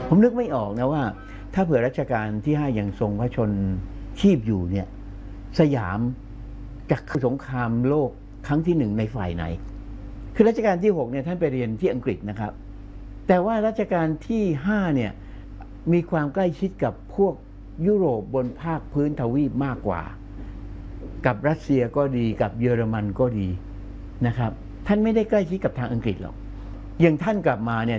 ผมนึกไม่ออกนะว่าถ้าเผื่อรัชกาลที่5ยังทรงพระชนชีพอยู่เนี่ยสยามจะสงครามโลกครั้งที่1ในฝ่ายไหนคือรัชกาลที่6เนี่ยท่านไปเรียนที่อังกฤษนะครับแต่ว่ารัชกาลที่5เนี่ยมีความใกล้ชิดกับพวกยุโรปบนภาคพื้นทวีปมากกว่ากับรัสเซียก็ดีกับเยอรมันก็ดีนะครับท่านไม่ได้ใกล้ชิดกับทางอังกฤษหรอกอย่างท่านกลับมาเนี่ย